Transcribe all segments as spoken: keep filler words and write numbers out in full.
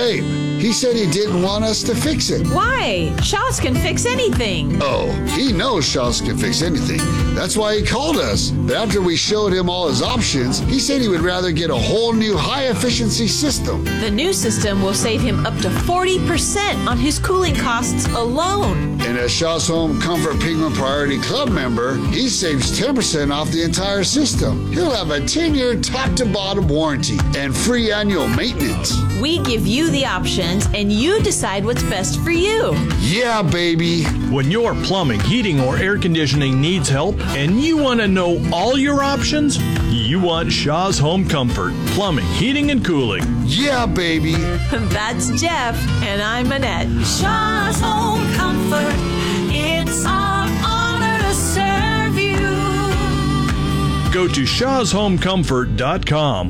Babe, he said he didn't want us to fix it. Why? Shaw's can fix anything. Oh, he knows Shaw's can fix anything. That's why he called us. But after we showed him all his options, he said he would rather get a whole new high-efficiency system. The new system will save him up to forty percent on his cooling costs alone. And as Shaw's Home Comfort Penguin Priority Club member, he saves ten percent off the entire system. He'll have a ten-year top-to-bottom warranty and free annual maintenance. We give you the options, and you decide what's best for you. Yeah, baby. When your plumbing, heating, or air conditioning needs help, and you want to know all your options, you want Shaw's Home Comfort, plumbing, heating, and cooling. Yeah, baby. That's Jeff, and I'm Annette. Shaw's Home Comfort, it's our honor to serve you. Go to shaws home comfort dot com.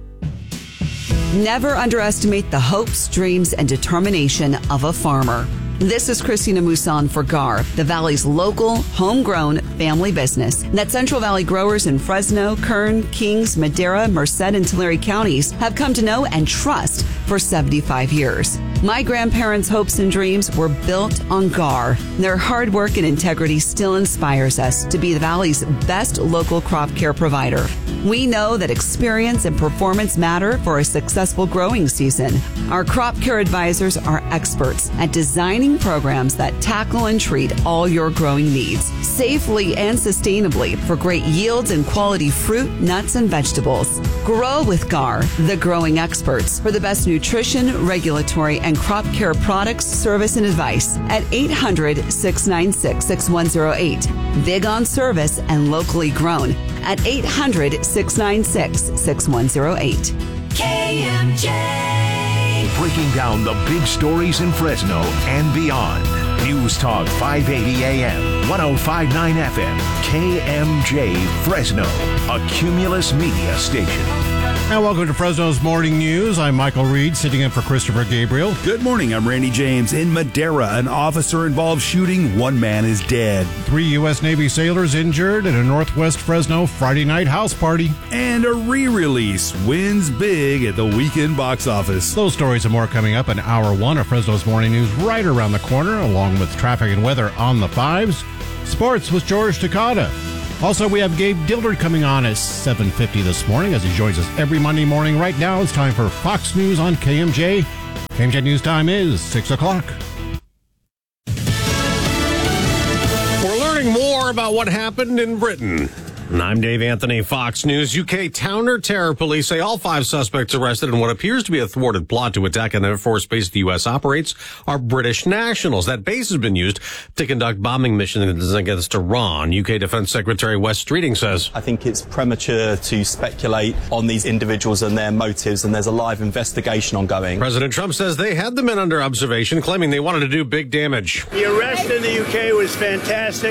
Never underestimate the hopes, dreams, and determination of a farmer. This is Christina Mousson for G A R, the Valley's local, homegrown family business that Central Valley growers in Fresno, Kern, Kings, Madera, Merced, and Tulare counties have come to know and trust for seventy-five years. My grandparents' hopes and dreams were built on G A R. Their hard work and integrity still inspires us to be the Valley's best local crop care provider. We know that experience and performance matter for a successful growing season. Our crop care advisors are experts at designing programs that tackle and treat all your growing needs safely and sustainably for great yields and quality fruit, nuts, and vegetables. Grow with G A R, the growing experts, for the best nutrition, regulatory, and crop care products, service, and advice at eight hundred, six nine six, six one zero eight. Big on service and locally grown at eight hundred, six nine six, six one zero eight. K M J. Breaking down the big stories in Fresno and beyond. News Talk five eighty A M, one oh five point nine F M, K M J Fresno, a Cumulus Media station. Now, welcome to Fresno's Morning News. I'm Michael Reed, sitting in for Christopher Gabriel. Good morning. I'm Randy James. In Madera, an officer-involved shooting. One man is dead. Three U S Navy sailors injured at a Northwest Fresno Friday night house party. And a re-release wins big at the weekend box office. Those stories and more coming up in Hour one of Fresno's Morning News right around the corner, along with traffic and weather on the fives. Sports with George Takata. Also, we have Gabe Dillard coming on at seven fifty this morning as he joins us every Monday morning. Right now, it's time for Fox News on K M J. K M J News time is six o'clock. We're learning more about what happened in Britain. And I'm Dave Anthony, Fox News. U K counter-terror police say all five suspects arrested in what appears to be a thwarted plot to attack an Air Force base the U S operates are British nationals. That base has been used to conduct bombing missions against Iran. U K Defense Secretary Wes Streeting says, I think it's premature to speculate on these individuals and their motives, and there's a live investigation ongoing. President Trump says they had the men under observation, claiming they wanted to do big damage. The arrest in the U K was fantastic.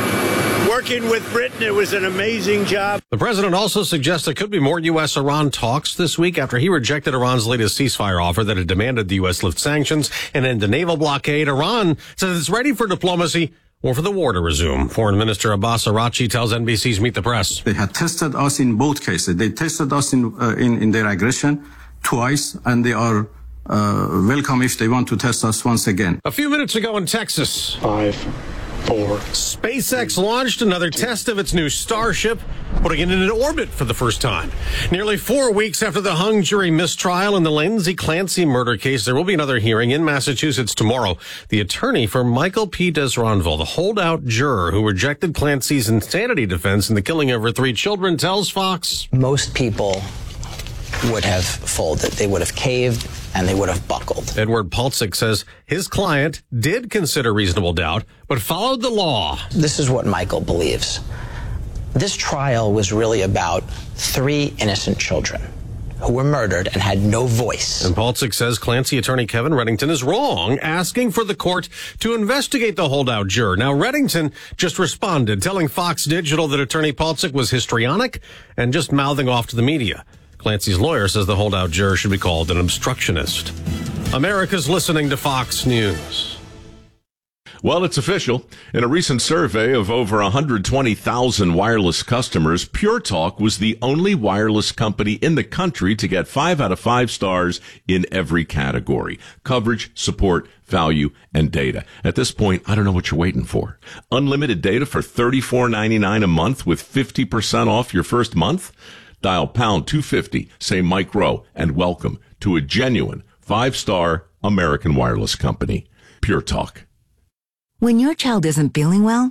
Working with Britain, it was an amazing job. The president also suggests there could be more U S Iran talks this week after he rejected Iran's latest ceasefire offer that had demanded the U S lift sanctions and end the naval blockade. Iran says it's ready for diplomacy or for the war to resume. Foreign Minister Abbas Araghchi tells N B C's Meet the Press. They had tested us in both cases. They tested us in uh, in, in their aggression twice, and they are uh, welcome if they want to test us once again. A few minutes ago in Texas. Five. Four. SpaceX launched another test of its new Starship, putting it in orbit for the first time. Nearly four weeks after the hung jury mistrial in the Lindsay Clancy murder case, there will be another hearing in Massachusetts tomorrow. The attorney for Michael P. Desronville, the holdout juror who rejected Clancy's insanity defense in the killing of her three children, tells Fox. Most people would have folded. They would have caved and they would have buckled. Edward Palcic says his client did consider reasonable doubt, but followed the law. This is what Michael believes. This trial was really about three innocent children who were murdered and had no voice. And Palcic says Clancy attorney Kevin Reddington is wrong, asking for the court to investigate the holdout juror. Now, Reddington just responded, telling Fox Digital that attorney Palcic was histrionic and just mouthing off to the media. Clancy's lawyer says the holdout juror should be called an obstructionist. America's listening to Fox News. Well, it's official. In a recent survey of over one hundred twenty thousand wireless customers, Pure Talk was the only wireless company in the country to get five out of five stars in every category: coverage, support, value, and data. At this point, I don't know what you're waiting for. Unlimited data for thirty-four ninety-nine a month with fifty percent off your first month? Dial pound two fifty, say Mike Rowe, and welcome to a genuine five-star American wireless company. Pure Talk. When your child isn't feeling well,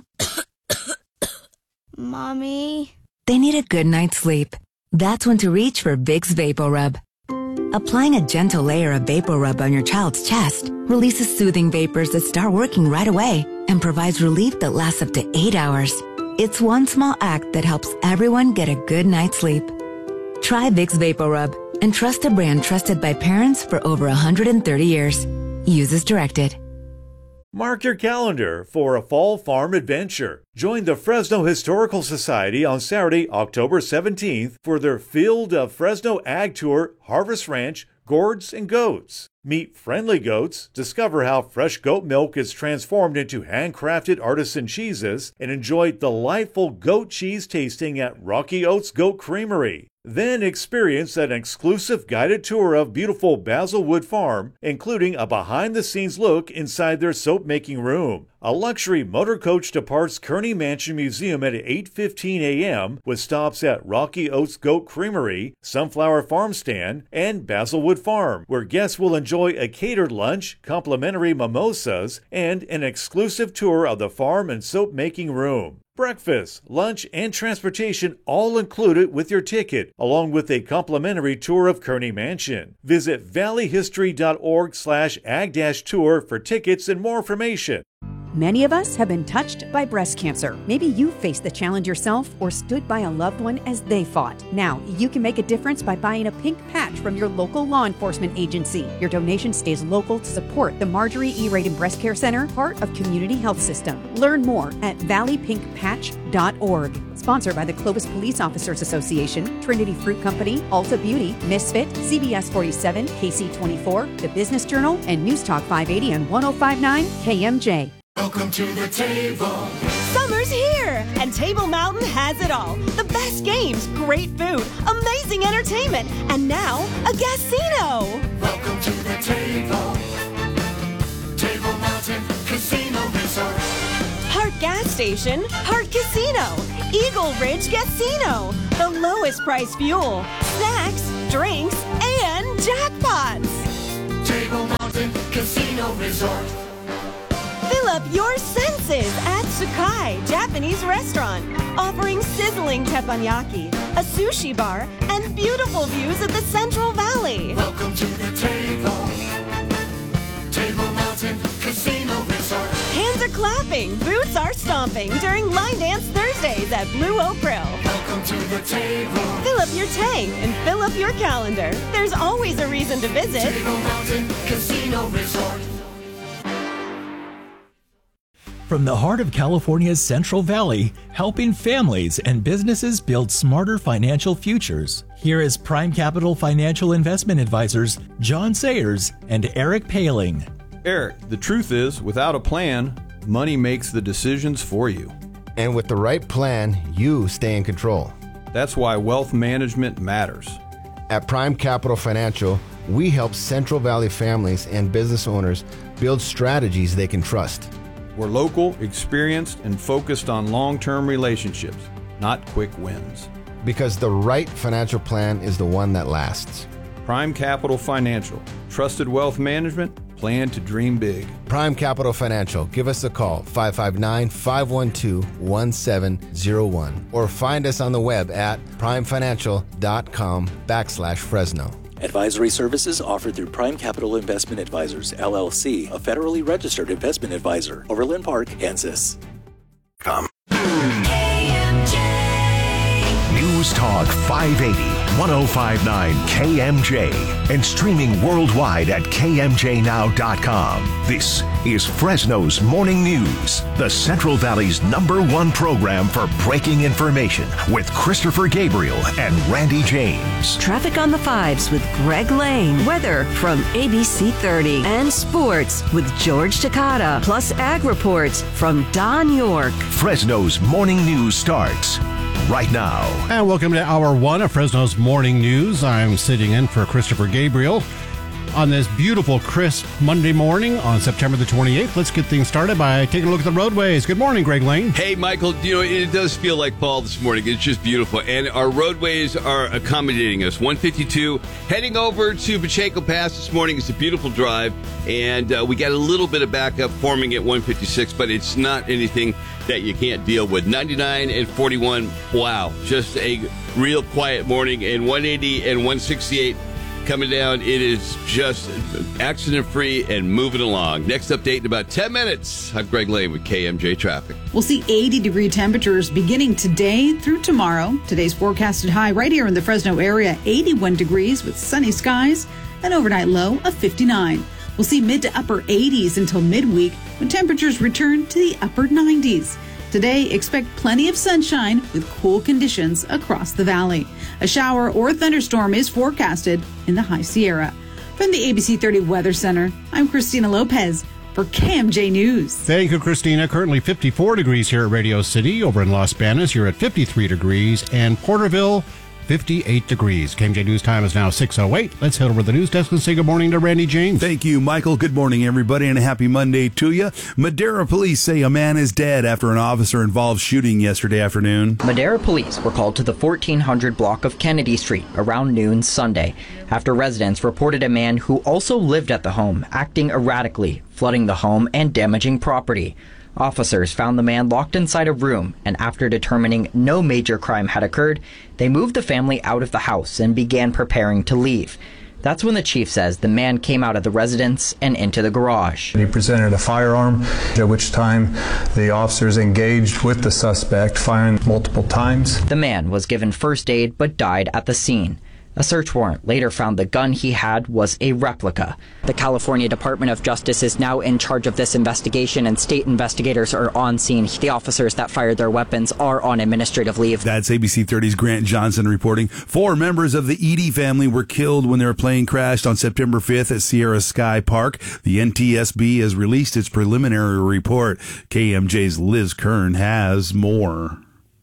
Mommy, they need a good night's sleep. That's when to reach for Vicks VapoRub. Applying a gentle layer of VapoRub on your child's chest releases soothing vapors that start working right away and provides relief that lasts up to eight hours. It's one small act that helps everyone get a good night's sleep. Try Vicks VapoRub and trust a brand trusted by parents for over one hundred thirty years. Use as directed. Mark your calendar for a fall farm adventure. Join the Fresno Historical Society on Saturday, October seventeenth for their Field of Fresno Ag Tour, Harvest Ranch, Gourds, and Goats. Meet friendly goats, discover how fresh goat milk is transformed into handcrafted artisan cheeses, and enjoy delightful goat cheese tasting at Rocky Oats Goat Creamery. Then experience an exclusive guided tour of beautiful Basilwood Farm, including a behind-the-scenes look inside their soap-making room. A luxury motor coach departs Kearney Mansion Museum at eight fifteen a.m. with stops at Rocky Oats Goat Creamery, Sunflower Farm Stand, and Basilwood Farm, where guests will enjoy a catered lunch, complimentary mimosas, and an exclusive tour of the farm and soap-making room. Breakfast, lunch, and transportation all included with your ticket, along with a complimentary tour of Kearney Mansion. Visit valleyhistory.org slash ag-tour for tickets and more information. Many of us have been touched by breast cancer. Maybe you faced the challenge yourself or stood by a loved one as they fought. Now, you can make a difference by buying a pink patch from your local law enforcement agency. Your donation stays local to support the Marjorie E. Reagan Breast Care Center, part of Community Health System. Learn more at valley pink patch dot org. Sponsored by the Clovis Police Officers Association, Trinity Fruit Company, Ulta Beauty, Misfit, C B S forty-seven, K C twenty-four, The Business Journal, and News Talk five eighty and one oh five point nine K M J. Welcome to the table. Summer's here, and Table Mountain has it all. The best games, great food, amazing entertainment, and now a casino. Welcome to the table. Table Mountain Casino Resort. Hart Gas Station, Hart Casino, Eagle Ridge Casino. The lowest price fuel, snacks, drinks, and jackpots. Table Mountain Casino Resort. Fill up your senses at Sakai Japanese Restaurant, offering sizzling teppanyaki, a sushi bar, and beautiful views of the Central Valley. Welcome to the table. Table Mountain Casino Resort. Hands are clapping, boots are stomping during Line Dance Thursdays at Blue Oak Grill. Welcome to the table. Fill up your tank and fill up your calendar. There's always a reason to visit. Table Mountain Casino Resort. From the heart of California's Central Valley, helping families and businesses build smarter financial futures. Here is Prime Capital Financial Investment Advisors John Sayers and Eric Paling. Eric, the truth is, without a plan, money makes the decisions for you. And with the right plan, you stay in control. That's why wealth management matters. At Prime Capital Financial, we help Central Valley families and business owners build strategies they can trust. We're local, experienced, and focused on long-term relationships, not quick wins. Because the right financial plan is the one that lasts. Prime Capital Financial. Trusted wealth management. Plan to dream big. Prime Capital Financial. Give us a call, five five nine, five one two, one seven zero one. Or find us on the web at primefinancial.com backslash Fresno. Advisory services offered through Prime Capital Investment Advisors, L L C, a federally registered investment advisor. Overland Park, Kansas. Come. News Talk five eighty. ten fifty-nine K M J, and streaming worldwide at K M J now dot com. This is Fresno's Morning News, the Central Valley's number one program for breaking information with Christopher Gabriel and Randy James. Traffic on the fives with Greg Lane. Weather from A B C thirty. And sports with George Takata. Plus ag reports from Don York. Fresno's Morning News starts right now. And welcome to Hour one of Fresno's Morning News. I'm sitting in for Christopher Gabriel on this beautiful, crisp Monday morning on September the twenty-eighth. Let's get things started by taking a look at the roadways. Good morning, Greg Lane. Hey, Michael. You know, it does feel like fall this morning. It's just beautiful. And our roadways are accommodating us. one fifty-two heading over to Pacheco Pass this morning. It's a beautiful drive. And uh, we got a little bit of backup forming at one fifty-six, but it's not anything that you can't deal with. ninety-nine and forty-one, wow. Just a real quiet morning. And one eighty and one sixty-eight coming down. It is just accident-free and moving along. Next update in about ten minutes. I'm Greg Lane with K M J Traffic. We'll see eighty degree temperatures beginning today through tomorrow. Today's forecasted high right here in the Fresno area, eighty-one degrees with sunny skies, an overnight low of fifty-nine. We'll see mid to upper eighties until midweek when temperatures return to the upper nineties. Today, expect plenty of sunshine with cool conditions across the valley. A shower or thunderstorm is forecasted in the High Sierra. From the A B C thirty Weather Center, I'm Christina Lopez for K M J News. Thank you, Christina. Currently fifty-four degrees here at Radio City. Over in Los Banos, you're at fifty-three degrees. And Porterville, fifty-eight degrees. K M J News time is now six oh eight. Let's head over to the news desk and say good morning to Randy James. Thank you, Michael. Good morning, everybody, and a happy Monday to you. Madera police say a man is dead after an officer-involved shooting yesterday afternoon. Madera police were called to the fourteen hundred block of Kennedy Street around noon Sunday after residents reported a man who also lived at the home acting erratically, flooding the home and damaging property. Officers found the man locked inside a room, and after determining no major crime had occurred, they moved the family out of the house and began preparing to leave. That's when the chief says the man came out of the residence and into the garage. He presented a firearm, at which time the officers engaged with the suspect, firing multiple times. The man was given first aid but died at the scene. A search warrant later found the gun he had was a replica. The California Department of Justice is now in charge of this investigation, and state investigators are on scene. The officers that fired their weapons are on administrative leave. That's A B C thirty's Grant Johnson reporting. Four members of the Edie family were killed when their plane crashed on September fifth at Sierra Sky Park. The N T S B has released its preliminary report. K M J's Liz Kern has more.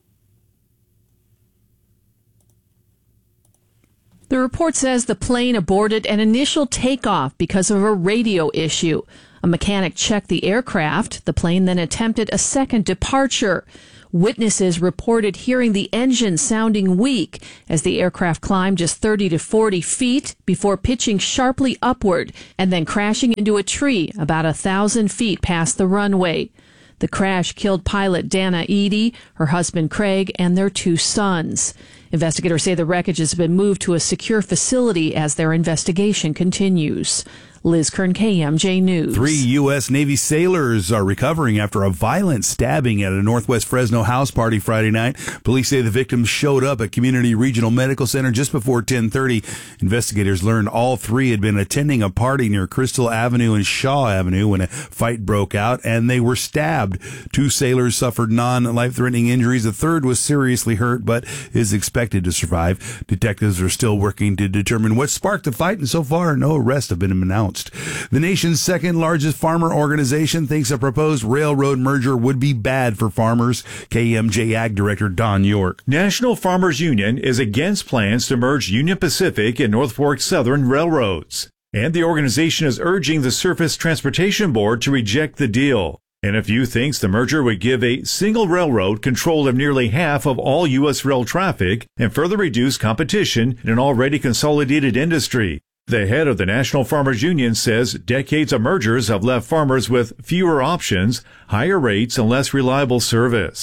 The report says the plane aborted an initial takeoff because of a radio issue. A mechanic checked the aircraft. The plane then attempted a second departure. Witnesses reported hearing the engine sounding weak as the aircraft climbed just thirty to forty feet before pitching sharply upward and then crashing into a tree about a thousand feet past the runway. The crash killed pilot Dana Edie, her husband Craig, and their two sons. Investigators say the wreckage has been moved to a secure facility as their investigation continues. Liz Kern, K M J News. Three U S Navy sailors are recovering after a violent stabbing at a Northwest Fresno house party Friday night. Police say the victims showed up at Community Regional Medical Center just before ten thirty. Investigators learned all three had been attending a party near Crystal Avenue and Shaw Avenue when a fight broke out, and they were stabbed. Two sailors suffered non-life-threatening injuries. The third was seriously hurt, but is expected to survive. Detectives are still working to determine what sparked the fight, and so far, no arrests have been announced. The nation's second largest farmer organization thinks a proposed railroad merger would be bad for farmers. K M J Ag Director Don York. National Farmers Union is against plans to merge Union Pacific and North Fork Southern railroads. And the organization is urging the Surface Transportation Board to reject the deal. N F U thinks the merger would give a single railroad control of nearly half of all U S rail traffic and further reduce competition in an already consolidated industry. The head of the National Farmers Union says decades of mergers have left farmers with fewer options, higher rates, and less reliable service.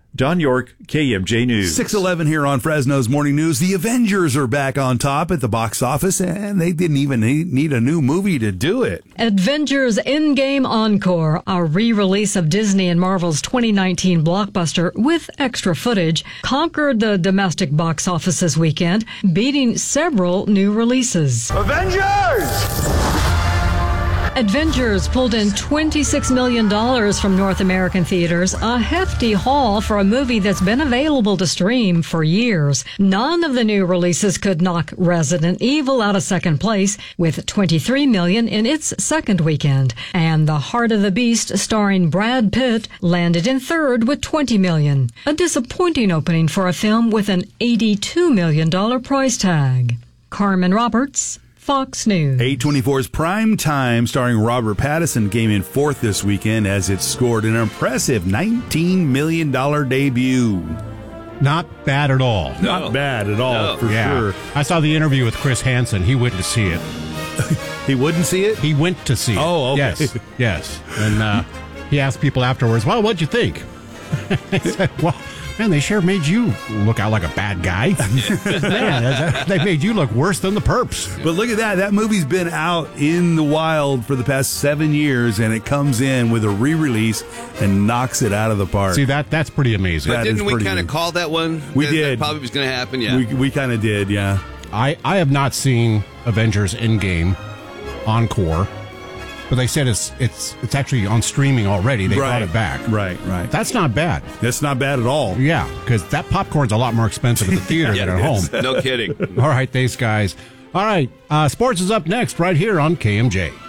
Don York, K M J News. six eleven here on Fresno's Morning News. The Avengers are back on top at the box office, and they didn't even need a new movie to do it. Avengers Endgame Encore, a re-release of Disney and Marvel's twenty nineteen blockbuster with extra footage, conquered the domestic box office this weekend, beating several new releases. Avengers! Avengers pulled in twenty-six million dollars from North American theaters, a hefty haul for a movie that's been available to stream for years. None of the new releases could knock Resident Evil out of second place, with twenty-three million dollars in its second weekend. And The Heart of the Beast, starring Brad Pitt, landed in third with twenty million dollars. A disappointing opening for a film with an eighty-two million dollars price tag. Carmen Roberts, Fox News. eight twenty-four's Prime Time, starring Robert Pattinson, came in fourth this weekend as it scored an impressive nineteen million dollars debut. Not bad at all. Not no. bad at all, no. for yeah. sure. I saw the interview with Chris Hansen. He went to see it. He wouldn't see it? He went to see it. Oh, okay. Yes, yes. And uh, he asked people afterwards, well, what'd you think? I said, well, man, they sure made you look out like a bad guy. Man, they made you look worse than the perps. But look at that. That movie's been out in the wild for the past seven years, and it comes in with a re-release and knocks it out of the park. See, that that's pretty amazing. But didn't we kind of call that one? We that, did. That probably was going to happen, yeah. We, we kind of did, yeah. I, I have not seen Avengers Endgame Encore. But they said it's it's it's actually on streaming already. They right. brought it back. Right, right. That's not bad. That's not bad at all. Yeah, because that popcorn's a lot more expensive at the theater yeah, than at home. No kidding. All right, thanks, guys. All right, uh, sports is up next right here on K M J.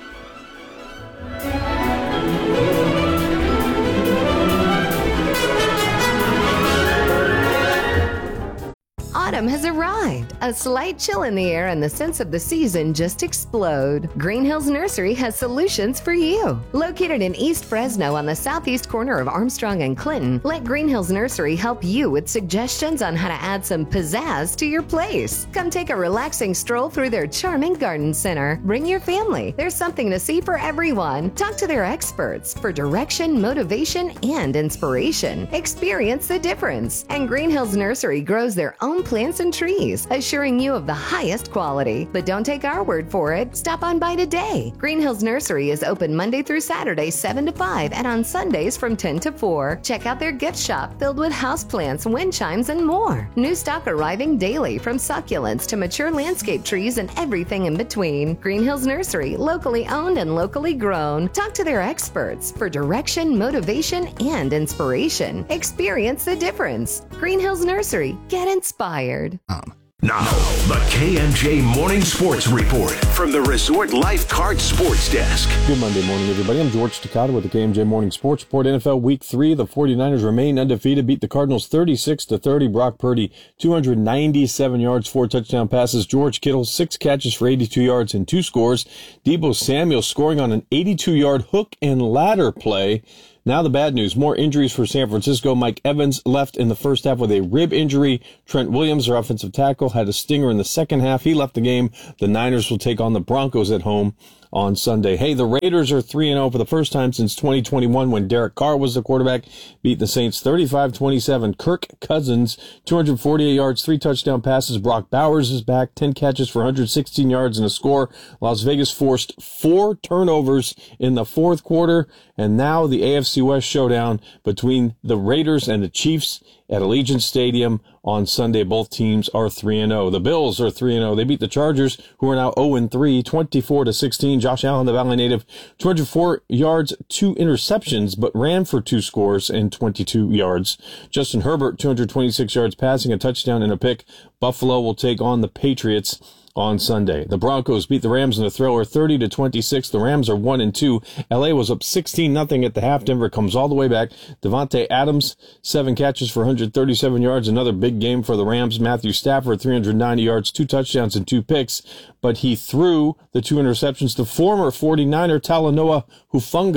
Autumn has arrived. A slight chill in the air and the sense of the season just explode. Green Hills Nursery has solutions for you. Located in East Fresno on the southeast corner of Armstrong and Clinton, let Green Hills Nursery help you with suggestions on how to add some pizzazz to your place. Come take a relaxing stroll through their charming garden center. Bring your family. There's something to see for everyone. Talk to their experts for direction, motivation, and inspiration. Experience the difference. And Green Hills Nursery grows their own plants and trees, assuring you of the highest quality. But don't take our word for it. Stop on by today. Green Hills Nursery is open Monday through Saturday, seven to five, and on Sundays from ten to four. Check out their gift shop filled with houseplants, wind chimes, and more. New stock arriving daily, from succulents to mature landscape trees and everything in between. Green Hills Nursery, locally owned and locally grown. Talk to their experts for direction, motivation, and inspiration. Experience the difference. Green Hills Nursery. Get inspired. Now, the K M J Morning Sports Report from the Resort Life Card Sports Desk. Good Monday morning, everybody. I'm George Takata with the K M J Morning Sports Report. N F L Week three, the 49ers remain undefeated, beat the Cardinals thirty-six to thirty. Brock Purdy, two hundred ninety-seven yards, four touchdown passes. George Kittle, six catches for eighty-two yards and two scores. Deebo Samuel scoring on an eighty-two-yard hook and ladder play. Now the bad news, more injuries for San Francisco. Mike Evans left in the first half with a rib injury. Trent Williams, their offensive tackle, had a stinger in the second half. He left the game. The Niners will take on the Broncos at home on Sunday. Hey, the Raiders are three and oh for the first time since twenty twenty-one when Derek Carr was the quarterback. Beat the Saints thirty-five twenty-seven. Kirk Cousins, two hundred forty-eight yards, three touchdown passes. Brock Bowers is back, ten catches for one hundred sixteen yards and a score. Las Vegas forced four turnovers in the fourth quarter. And now the A F C West showdown between the Raiders and the Chiefs at Allegiant Stadium on Sunday. Both teams are three and oh. The Bills are three and oh. They beat the Chargers, who are now oh and three, twenty-four to sixteen. Josh Allen, the Valley native, two hundred four yards, two interceptions, but ran for two scores and twenty-two yards. Justin Herbert, two hundred twenty-six yards passing, a touchdown and a pick. Buffalo will take on the Patriots on Sunday. The Broncos beat the Rams in a thriller thirty to twenty-six. The Rams are one and two. L A was up sixteen nothing at the half. Denver comes all the way back. Devontae Adams, seven catches for one hundred thirty-seven yards. Another big game for the Rams. Matthew Stafford, three hundred ninety yards, two touchdowns and two picks. But he threw the two interceptions to former forty-niner Talanoa Hufanga,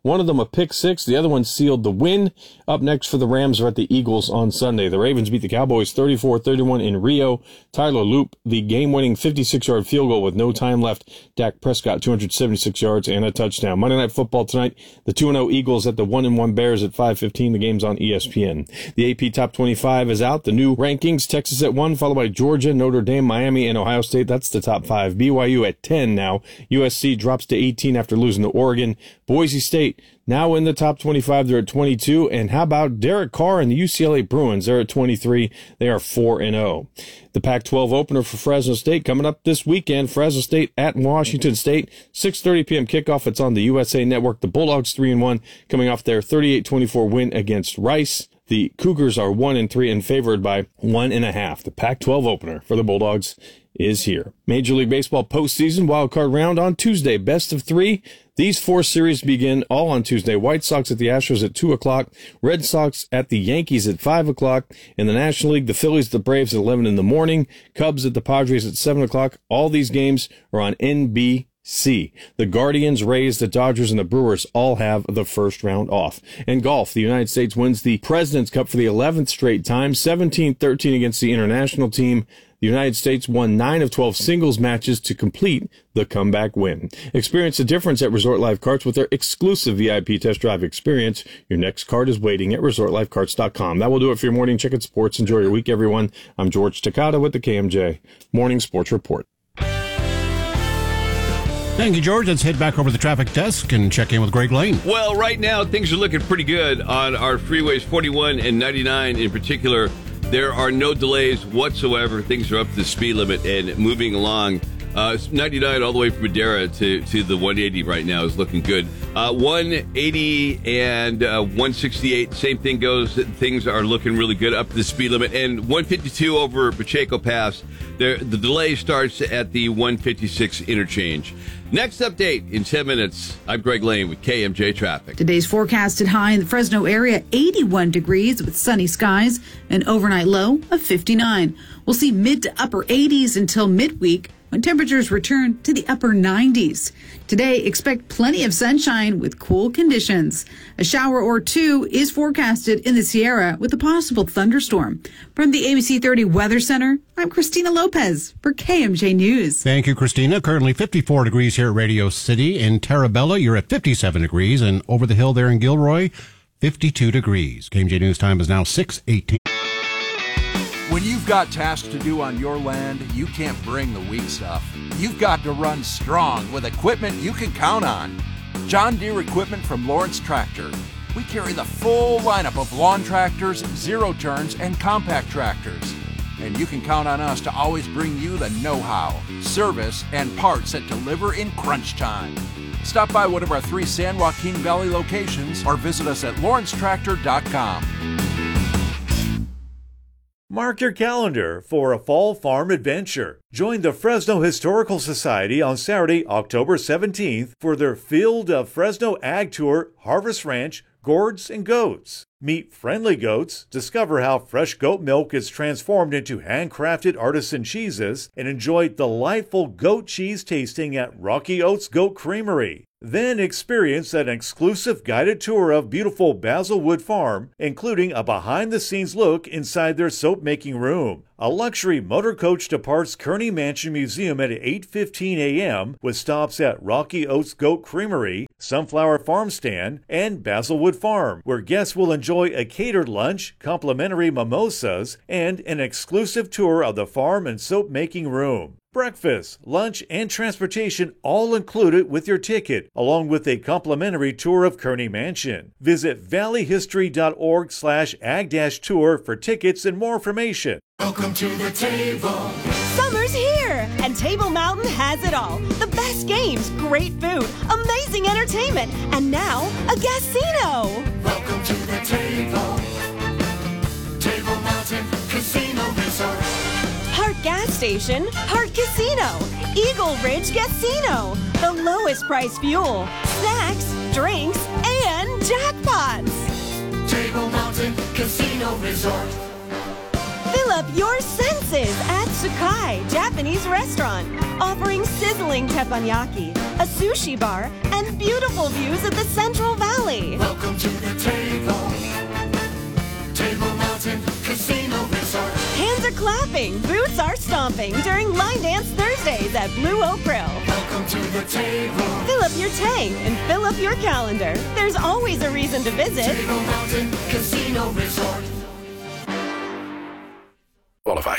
One of them a pick six. The other one sealed the win. Up next for the Rams are at the Eagles on Sunday. The Ravens beat the Cowboys thirty-four thirty-one in Rio. Tyler Loop, the game-winning fifty-six-yard field goal with no time left. Dak Prescott, two hundred seventy-six yards and a touchdown. Monday Night Football tonight, the two and oh Eagles at the one and one Bears at five fifteen. The game's on E S P N. The A P Top twenty-five is out. The new rankings, Texas at one, followed by Georgia, Notre Dame, Miami, and Ohio State. That's the top five. B Y U at ten now. U S C drops to eighteen after losing to Oregon. Boise State now in the top twenty-five. They're at twenty-two. And how about Derek Carr and the U C L A Bruins? They're at twenty-three. They are four and oh. The Pac twelve opener for Fresno State coming up this weekend. Fresno State at Washington State. six thirty p.m. kickoff. It's on the U S A Network. The Bulldogs three and one coming off their thirty-eight twenty-four win against Rice. The Cougars are one and three and favored by one and a half. The Pac twelve opener for the Bulldogs is here. Major League Baseball postseason wildcard round on Tuesday. Best of three. These four series begin all on Tuesday. White Sox at the Astros at two o'clock. Red Sox at the Yankees at five o'clock. In the National League, the Phillies, the Braves at eleven in the morning. Cubs at the Padres at seven o'clock. All these games are on N B C. The Guardians, Rays, the Dodgers, and the Brewers all have the first round off. In golf, the United States wins the President's Cup for the eleventh straight time, seventeen thirteen against the international team. The United States won nine of twelve singles matches to complete the comeback win. Experience the difference at Resort Life Karts with their exclusive V I P test drive experience. Your next cart is waiting at resort life karts dot com. That will do it for your morning Chicken Sports. Enjoy your week, everyone. I'm George Takata with the K M J Morning Sports Report. Thank you, George. Let's head back over to the traffic desk and check in with Greg Lane. Well, right now, things are looking pretty good on our freeways, forty-one and ninety-nine in particular. There are no delays whatsoever. Things are up to the speed limit and moving along. Uh, ninety-nine all the way from Madera to, to the one eighty right now is looking good. Uh, one eighty and uh, one sixty-eight, same thing goes. Things are looking really good up to the speed limit. And one fifty-two over Pacheco Pass, there, the delay starts at the one fifty-six interchange. Next update in ten minutes. I'm Greg Lane with K M J Traffic. Today's forecasted high in the Fresno area, eighty-one degrees with sunny skies, an overnight low of fifty-nine. We'll see mid to upper eighties until midweek, when temperatures return to the upper nineties. Today, expect plenty of sunshine with cool conditions. A shower or two is forecasted in the Sierra with a possible thunderstorm. From the A B C thirty Weather Center, I'm Christina Lopez for K M J News. Thank you, Christina. Currently fifty-four degrees here at Radio City. In Terabella, you're at fifty-seven degrees. And over the hill there in Gilroy, fifty-two degrees. K M J News time is now six eighteen. When you've got tasks to do on your land, you can't bring the weak stuff. You've got to run strong with equipment you can count on. John Deere equipment from Lawrence Tractor. We carry the full lineup of lawn tractors, zero turns, and compact tractors. And you can count on us to always bring you the know-how, service, and parts that deliver in crunch time. Stop by one of our three San Joaquin Valley locations or visit us at lawrence tractor dot com. Mark your calendar for a fall farm adventure. Join the Fresno Historical Society on Saturday, October seventeenth for their Field of Fresno Ag Tour, Harvest Ranch, Gourds, and Goats. Meet friendly goats, discover how fresh goat milk is transformed into handcrafted artisan cheeses, and enjoy delightful goat cheese tasting at Rocky Oats Goat Creamery. Then experience an exclusive guided tour of beautiful Basilwood Farm, including a behind-the-scenes look inside their soap-making room. A luxury motor coach departs Kearney Mansion Museum at eight fifteen a.m. with stops at Rocky Oats Goat Creamery, Sunflower Farm Stand, and Basilwood Farm, where guests will enjoy a catered lunch, complimentary mimosas, and an exclusive tour of the farm and soap-making room. Breakfast, lunch, and transportation all included with your ticket, along with a complimentary tour of Kearney Mansion. Visit valley history dot org slash ag tour for tickets and more information. Welcome to the table. Summer's here, and Table Mountain has it all. The best games, great food, amazing entertainment, and now a casino. Welcome to the table. Table Mountain Casino Resort. Hart Gas Station, Hart Casino, Eagle Ridge Casino, the lowest price fuel, snacks, drinks, and jackpots. Table Mountain Casino Resort. Fill up your senses at Sakai Japanese Restaurant, offering sizzling teppanyaki, a sushi bar, and beautiful views of the Central Valley. Welcome to the table. Table Mountain Casino Resort. Hands are clapping, boots are stomping during Line Dance Thursdays at Blue Oak Grill. Welcome to the table. Fill up your tank and fill up your calendar. There's always a reason to visit. Table Mountain Casino Resort. Qualified.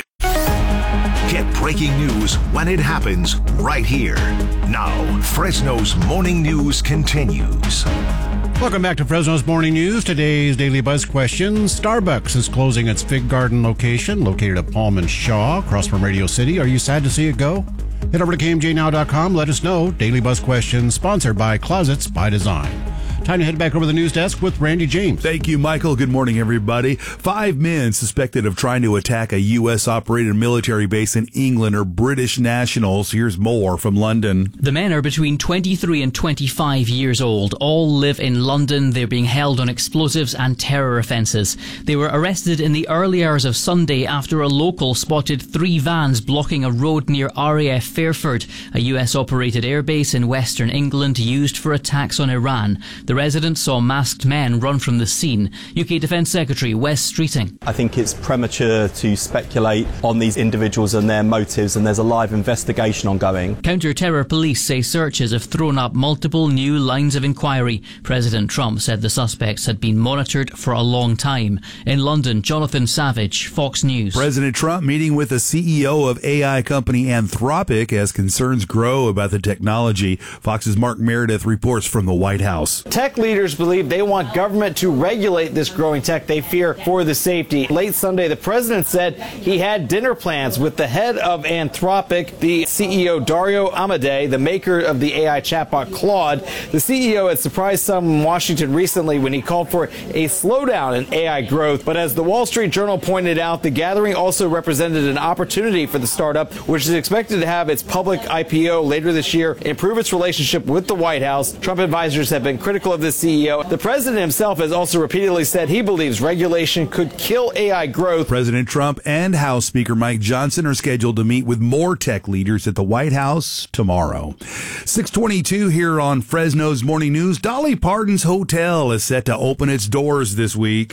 Get breaking news when it happens right here. Now, Fresno's Morning News continues. Welcome back to Fresno's Morning News. Today's Daily Buzz question. Starbucks is closing its Fig Garden location located at Palm and Shaw across from Radio City. Are you sad to see it go? Head over to K M J now dot com. Let us know. Daily Buzz question sponsored by Closets by Design. Time to head back over the news desk with Randy James. Thank you, Michael. Good morning, everybody. Five men suspected of trying to attack a U S-operated military base in England are British nationals. Here's more from London. The men are between twenty-three and twenty-five years old. All live in London. They're being held on explosives and terror offences. They were arrested in the early hours of Sunday after a local spotted three vans blocking a road near R A F Fairford, a U S-operated airbase in western England used for attacks on Iran. The residents saw masked men run from the scene. U K Defence Secretary Wes Streeting. I think it's premature to speculate on these individuals and their motives, and there's a live investigation ongoing. Counter-terror police say searches have thrown up multiple new lines of inquiry. President Trump said the suspects had been monitored for a long time. In London, Jonathan Savage, Fox News. President Trump meeting with the C E O of A I company Anthropic as concerns grow about the technology. Fox's Mark Meredith reports from the White House. Tech leaders believe they want government to regulate this growing tech they fear for the safety. Late Sunday, the president said he had dinner plans with the head of Anthropic, the C E O Dario Amodei, the maker of the A I chatbot Claude. The C E O had surprised some in Washington recently when he called for a slowdown in A I growth. But as the Wall Street Journal pointed out, the gathering also represented an opportunity for the startup, which is expected to have its public I P O later this year, improve its relationship with the White House. Trump advisors have been critical of the C E O. The president himself has also repeatedly said he believes regulation could kill A I growth. President Trump and House Speaker Mike Johnson are scheduled to meet with more tech leaders at the White House tomorrow. six twenty-two here on Fresno's Morning News. Dolly Parton's Hotel is set to open its doors this week.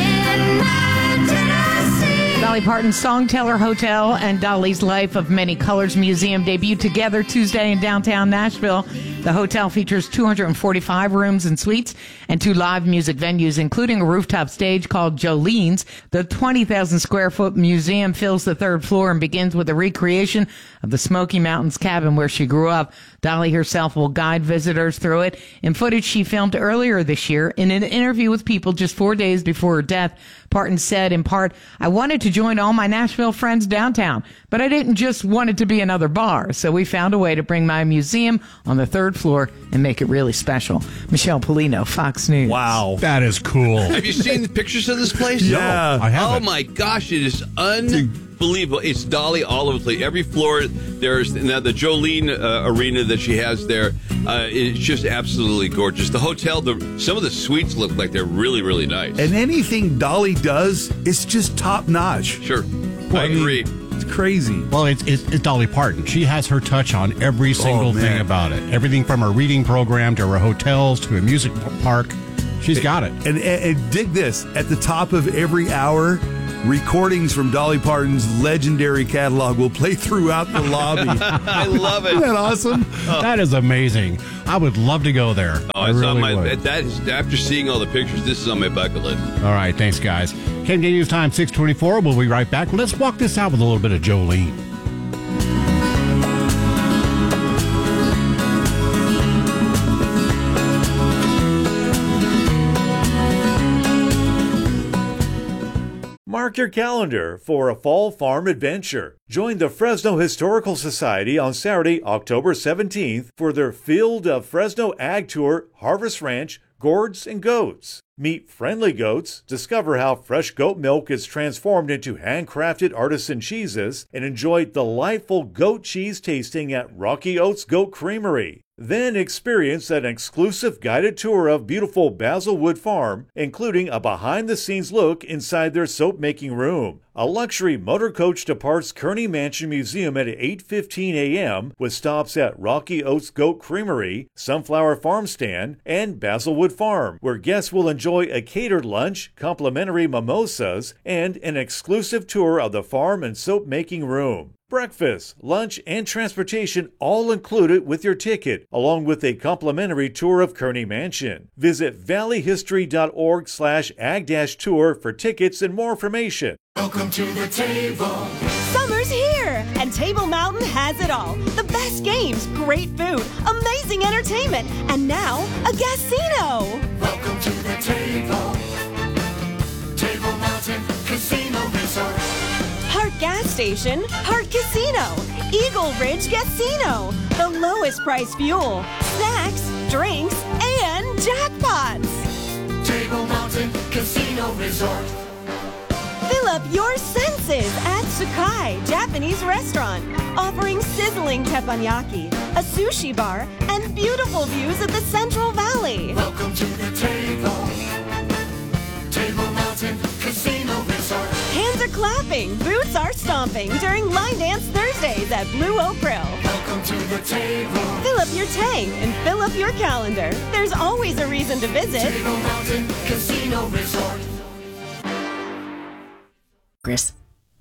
Dolly Parton's Songteller Hotel and Dolly's Life of Many Colors Museum debuted together Tuesday in downtown Nashville. The hotel features two hundred forty-five rooms and suites and two live music venues, including a rooftop stage called Jolene's. The twenty thousand square foot museum fills the third floor and begins with a recreation of the Smoky Mountains cabin where she grew up. Dolly herself will guide visitors through it. In footage she filmed earlier this year, in an interview with People just four days before her death, Parton said, in part, "I wanted to join all my Nashville friends downtown, but I didn't just want it to be another bar. So we found a way to bring my museum on the third floor and make it really special." Michelle Polino, Fox News. Wow. That is cool. Have you seen the pictures of this place? Yeah. I haven't. Oh, my gosh. It is unbelievable. It's Dolly all over the place. Every floor, there's now the Jolene uh, arena that she has there. Uh, it's just absolutely gorgeous. The hotel, the some of the suites look like they're really, really nice. And anything Dolly does, it's just top notch. Sure. Well, I I mean, agree. It's crazy. Well, it's, it's, it's Dolly Parton. She has her touch on every single Oh, thing man. about it. Everything from her reading program to her hotels to a music park. She's got it. And, and, and dig this, at the top of every hour, recordings from Dolly Parton's legendary catalog will play throughout the lobby. I love it. Isn't that awesome? That is amazing. I would love to go there. Oh, I it's really on my, would. that is, after seeing all the pictures, this is on my bucket list. All right, thanks, guys. K M J News Time, six twenty-four. We'll be right back. Let's walk this out with a little bit of Jolene. Mark your calendar for a fall farm adventure. Join the Fresno Historical Society on Saturday, October seventeenth for their Field of Fresno Ag Tour, Harvest Ranch, Gourds and Goats. Meet friendly goats, discover how fresh goat milk is transformed into handcrafted artisan cheeses, and enjoy delightful goat cheese tasting at Rocky Oats Goat Creamery. Then experience an exclusive guided tour of beautiful Basilwood Farm, including a behind-the-scenes look inside their soap-making room. A luxury motor coach departs Kearney Mansion Museum at eight fifteen a.m. with stops at Rocky Oats Goat Creamery, Sunflower Farm Stand, and Basilwood Farm, where guests will enjoy a catered lunch, complimentary mimosas, and an exclusive tour of the farm and soap-making room. Breakfast, lunch, and transportation all included with your ticket, along with a complimentary tour of Kearney Mansion. Visit valleyhistory.org slash ag-tour for tickets and more information. Welcome to the table. Summer's here, and Table Mountain has it all. The best games, great food, amazing entertainment, and now a casino. Welcome to the table. Table Mountain Casino Resort. Hart Gas Station, Hart Casino, Eagle Ridge Casino, the lowest price fuel, snacks, drinks, and jackpots. Table Mountain Casino Resort. Fill up your senses at Sakai Japanese Restaurant, offering sizzling teppanyaki, a sushi bar, and beautiful views of the Central Valley. Welcome to the table. Table Mountain Casino Resort. Hands are clapping, boots are stomping during Line Dance Thursdays at Blue Oak Grill. Welcome to the table. Fill up your tank and fill up your calendar. There's always a reason to visit Table Mountain Casino Resort. Chris.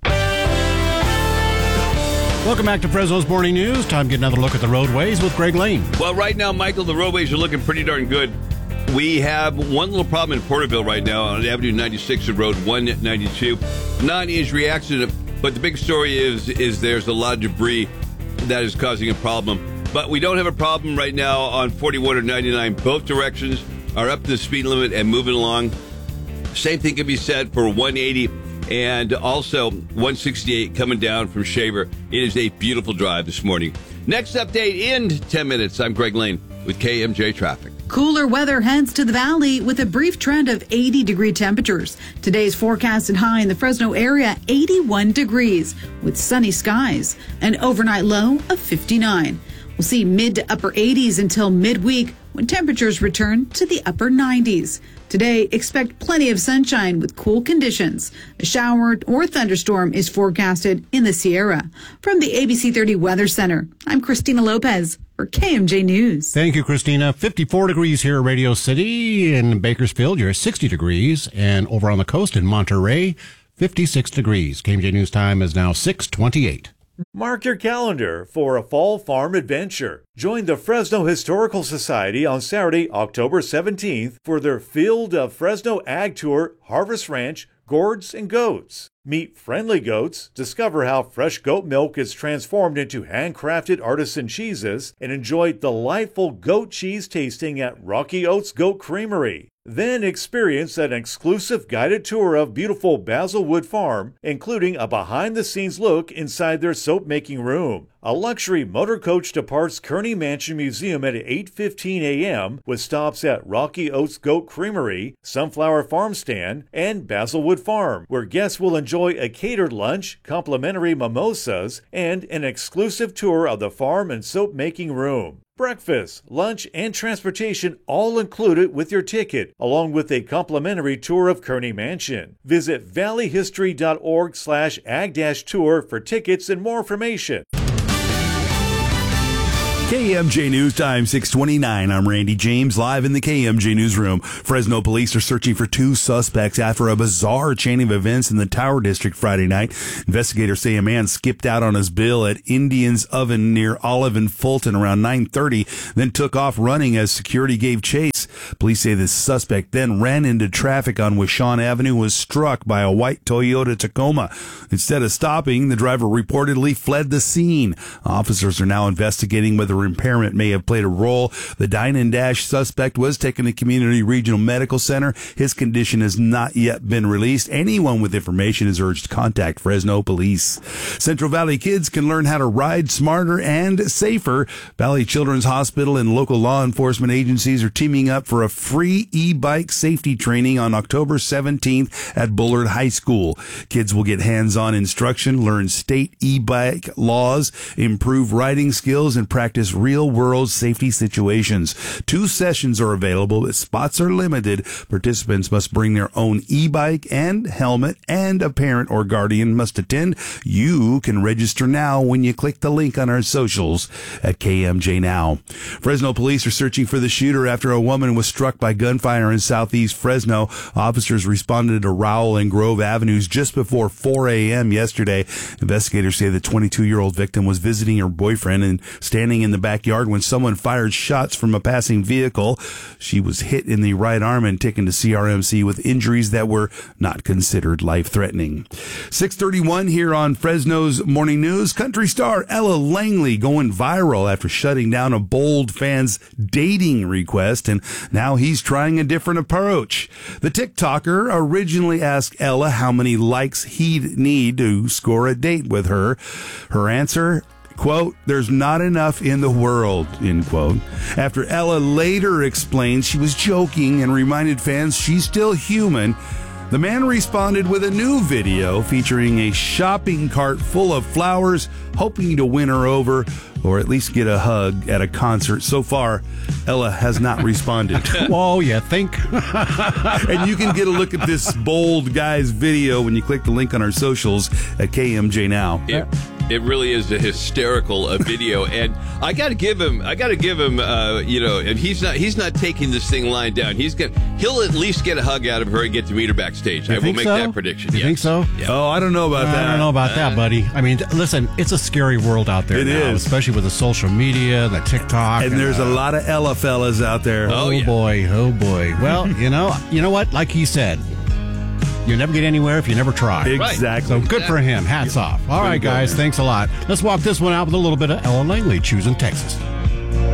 Welcome back to Fresno's Morning News. Time to get another look at the roadways with Greg Lane. Well, right now, Michael, the roadways are looking pretty darn good. We have one little problem in Porterville right now on Avenue ninety-six and Road one ninety-two. Non-injury accident, but the big story is is there's a lot of debris that is causing a problem. But we don't have a problem right now on forty-one or ninety-nine. Both directions are up to the speed limit and moving along. Same thing can be said for one eighty and also one sixty-eight coming down from Shaver. It is a beautiful drive this morning. Next update in ten minutes. I'm Greg Lane with K M J Traffic. Cooler weather heads to the valley with a brief trend of eighty degree temperatures. Today's forecasted high in the Fresno area, eighty-one degrees with sunny skies. An overnight low of fifty-nine. We'll see mid to upper eighties until midweek when temperatures return to the upper nineties. Today, expect plenty of sunshine with cool conditions. A shower or thunderstorm is forecasted in the Sierra. From the A B C thirty Weather Center, I'm Christina Lopez for K M J News. Thank you, Christina. fifty-four degrees here at Radio City. In Bakersfield, you're at sixty degrees. And over on the coast in Monterey, fifty-six degrees. K M J News time is now six twenty-eight. Mark your calendar for a fall farm adventure. Join the Fresno Historical Society on Saturday, October seventeenth for their Field of Fresno Ag Tour, Harvest Ranch, Gourds, and Goats. Meet friendly goats, discover how fresh goat milk is transformed into handcrafted artisan cheeses, and enjoy delightful goat cheese tasting at Rocky Oats Goat Creamery. Then experience an exclusive guided tour of beautiful Basilwood Farm, including a behind-the-scenes look inside their soap-making room. A luxury motor coach departs Kearney Mansion Museum at eight fifteen a.m. with stops at Rocky Oats Goat Creamery, Sunflower Farm Stand, and Basilwood Farm, where guests will enjoy a catered lunch, complimentary mimosas, and an exclusive tour of the farm and soap-making room. Breakfast, lunch, and transportation all included with your ticket, along with a complimentary tour of Kearney Mansion. Visit valleyhistory.org slash ag-tour for tickets and more information. K M J News Time, six twenty-nine. I'm Randy James, live in the K M J Newsroom. Fresno police are searching for two suspects after a bizarre chain of events in the Tower District Friday night. Investigators say a man skipped out on his bill at Indian's Oven near Olive and Fulton around nine thirty, then took off running as security gave chase. Police say the suspect then ran into traffic on Wishon Avenue, was struck by a white Toyota Tacoma. Instead of stopping, the driver reportedly fled the scene. Officers are now investigating whether impairment may have played a role. The dine and dash suspect was taken to Community Regional Medical Center. His condition has not yet been released. Anyone with information is urged to contact Fresno Police. Central Valley kids can learn how to ride smarter and safer. Valley Children's Hospital and local law enforcement agencies are teaming up for a free e-bike safety training on October seventeenth at Bullard High School. Kids will get hands-on instruction, learn state e-bike laws, improve riding skills, and practice real-world safety situations. Two sessions are available, but spots are limited. Participants must bring their own e-bike and helmet, and a parent or guardian must attend. You can register now when you click the link on our socials at K M J Now. Fresno police are searching for the shooter after a woman was struck by gunfire in southeast Fresno. Officers responded to Rowell and Grove Avenues just before four a.m. yesterday. Investigators say the twenty-two-year-old victim was visiting her boyfriend and standing in the backyard when someone fired shots from a passing vehicle. She was hit in the right arm and taken to C R M C with injuries that were not considered life-threatening. six thirty-one here on Fresno's Morning News. Country star Ella Langley going viral after shutting down a bold fan's dating request, and now he's trying a different approach. The TikToker originally asked Ella how many likes he'd need to score a date with her. Her answer, quote, "There's not enough in the world," end quote. After Ella later explained she was joking and reminded fans she's still human, the man responded with a new video featuring a shopping cart full of flowers, hoping to win her over or at least get a hug at a concert. So far, Ella has not responded. Whoa, you think? And you can get a look at this bold guy's video when you click the link on our socials at K M J Now. It, it really is a hysterical uh, video, and I got to give him, I got to give him, uh, you know, and he's not, he's not taking this thing lying down. He's got, he'll at least get a hug out of her and get to meet her backstage. You I will think make so? that prediction. You yes. think so? Yeah. Oh, I don't know about I that. don't know about that, buddy. I mean, listen, it's a scary world out there It now, is. especially with the social media, the TikTok. And there's uh, a lot of Ella fellas out there. Oh, Oh, yeah. boy, oh boy. Well, you know, you know what? Like he said, you never get anywhere if you never try. Exactly. So good for him. Hats off. All right, guys. Thanks a lot. Let's walk this one out with a little bit of Ella Langley choosing Texas.